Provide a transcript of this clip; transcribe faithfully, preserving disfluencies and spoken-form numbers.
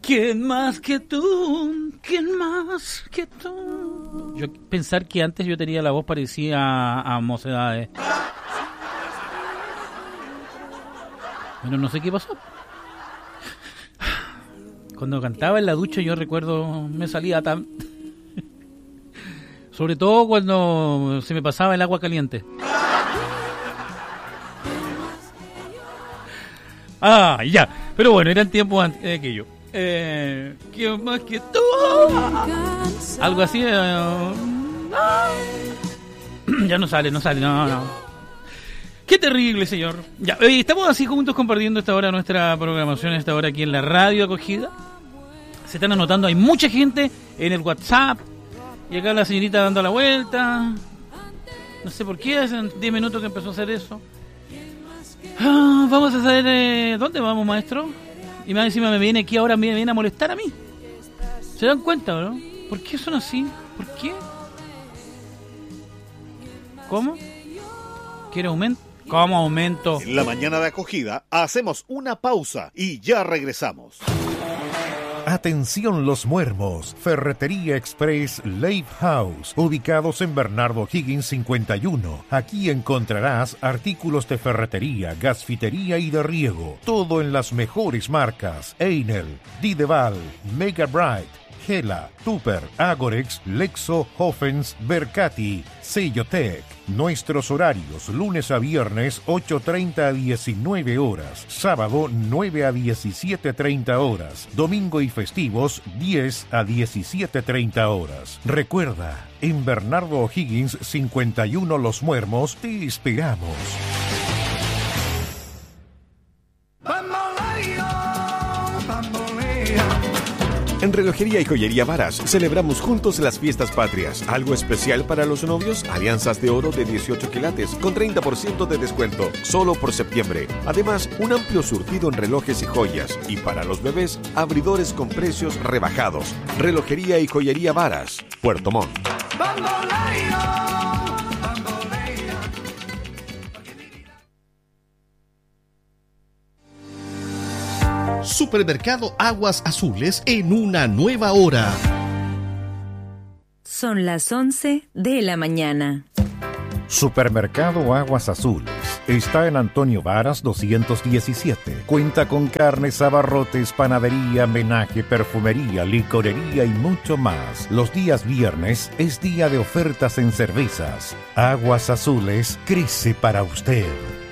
¿Quién más que tú? ¿Quién más que tú? Yo pensar que antes yo tenía la voz parecida a, a Mocedades. Bueno, no sé qué pasó. Cuando cantaba en la ducha yo recuerdo me salía tan... Sobre todo cuando se me pasaba el agua caliente. Ah, ya. Pero bueno, eran tiempos antes de aquello. Eh, ¿Quién más que tú? Algo así. Eh, ya no sale, no sale, no, no. Qué terrible, señor. Ya, eh, estamos así juntos compartiendo esta hora nuestra programación, esta hora aquí en la radio acogida. Se están anotando, hay mucha gente en el WhatsApp. Y acá la señorita dando la vuelta. No sé por qué, hace diez minutos que empezó a hacer eso. Ah, vamos a saber eh, dónde vamos, maestro. Y más encima me viene aquí ahora, me viene a molestar a mí. ¿Se dan cuenta, no? ¿Por qué son así? ¿Por qué? ¿Cómo? ¿Quiere aumento? ¿Cómo aumento? En la mañana de acogida hacemos una pausa y ya regresamos. Atención los muermos, Ferretería Express Leif House, ubicados en Bernardo Higgins cincuenta y uno. Aquí encontrarás artículos de ferretería, gasfitería y de riego, todo en las mejores marcas: Einel, Dideval, Mega Bright, Gela, Tupper, Agorex, Lexo, Hoffens, Bercati, Sellotec. Nuestros horarios: lunes a viernes ocho treinta a diecinueve horas, sábado nueve a diecisiete treinta horas, domingo y festivos diez a diecisiete treinta horas. Recuerda, en Bernardo O'Higgins cincuenta y uno Los Muermos te esperamos. En Relojería y Joyería Varas celebramos juntos las fiestas patrias. ¿Algo especial para los novios? Alianzas de oro de dieciocho quilates con treinta por ciento de descuento, solo por septiembre. Además, un amplio surtido en relojes y joyas. Y para los bebés, abridores con precios rebajados. Relojería y Joyería Varas, Puerto Montt. Supermercado Aguas Azules en una nueva hora. Son las once de la mañana. Supermercado Aguas Azules está en Antonio Varas doscientos diecisiete. Cuenta con carnes, abarrotes, panadería, menaje, perfumería, licorería y mucho más. Los días viernes es día de ofertas en cervezas. Aguas Azules crece para usted.